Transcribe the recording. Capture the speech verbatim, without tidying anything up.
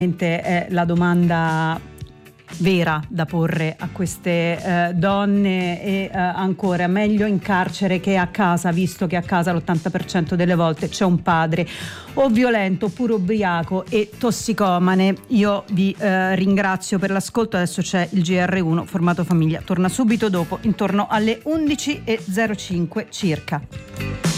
è la domanda vera da porre a queste eh, donne e eh, ancora meglio in carcere che a casa, visto che a casa l'ottanta per cento delle volte c'è un padre o violento oppure ubriaco e tossicomane. Io vi eh, ringrazio per l'ascolto. Adesso c'è il G R uno Formato Famiglia, torna subito dopo, intorno alle undici e zero cinque circa.